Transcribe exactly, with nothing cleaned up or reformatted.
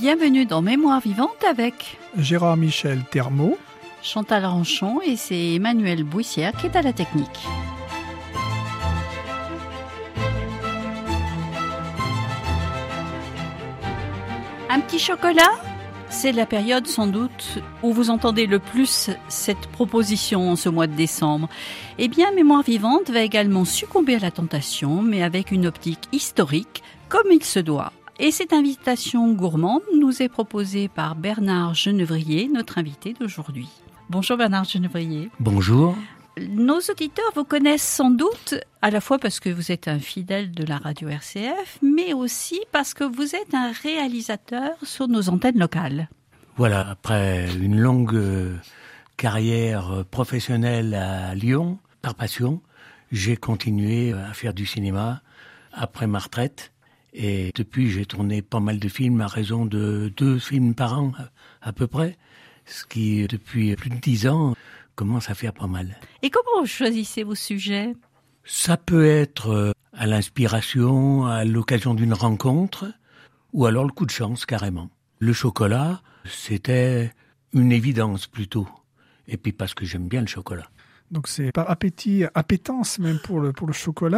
Bienvenue dans Mémoire vivante avec Gérard Michel Thermot, Chantal Ranchon et c'est Emmanuel Bouissière qui est à la technique. Un petit chocolat ? C'est la période sans doute où vous entendez le plus cette proposition en ce mois de décembre. Eh bien, Mémoire vivante va également succomber à la tentation, mais avec une optique historique, comme il se doit. Et cette invitation gourmande nous est proposée par Bernard Genevrier, notre invité d'aujourd'hui. Bonjour Bernard Genevrier. Bonjour. Nos auditeurs vous connaissent sans doute, à la fois parce que vous êtes un fidèle de la radio R C F, mais aussi parce que vous êtes un réalisateur sur nos antennes locales. Voilà, après une longue carrière professionnelle à Lyon, par passion, j'ai continué à faire du cinéma après ma retraite. Et depuis, j'ai tourné pas mal de films à raison de deux films par an à peu près, ce qui, depuis plus de dix ans, commence à faire pas mal. Et comment vous choisissez vos sujets ? Ça peut être à l'inspiration, à l'occasion d'une rencontre, ou alors le coup de chance carrément. Le chocolat, c'était une évidence plutôt. Et puis parce que j'aime bien le chocolat. Donc c'est par appétit, appétence même pour le, pour le chocolat.